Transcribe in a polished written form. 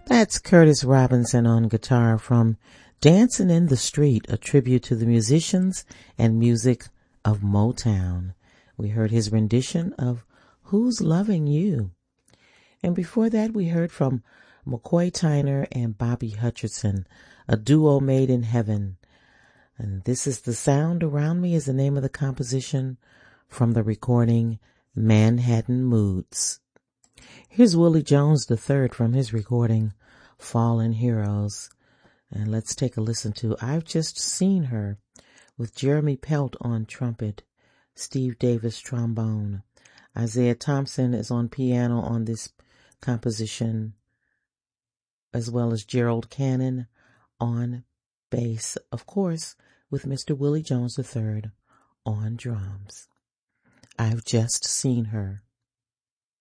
That's Curtis Robinson on guitar from Dancing in the Street, a tribute to the musicians and music of Motown. We heard his rendition of Who's Loving You? And before that, we heard from McCoy Tyner and Bobby Hutcherson, a duo made in heaven. And This Is the Sound Around Me is the name of the composition from the recording Manhattan Moods. Here's Willie Jones III from his recording Fallen Heroes. And let's take a listen to I've Just Seen Her with Jeremy Pelt on trumpet, Steve Davis trombone. Isaiah Thompson is on piano on this composition, as well as Gerald Cannon on bass, of course, with Mr. Willie Jones III on drums. I've Just Seen Her.